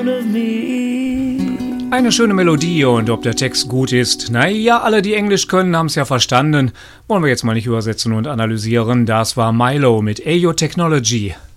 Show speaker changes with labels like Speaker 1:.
Speaker 1: Eine schöne Melodie, und ob der Text gut ist, naja, alle, die Englisch können, haben es ja verstanden. Wollen wir jetzt mal nicht übersetzen und analysieren. Das war Milo mit Ayo Technology.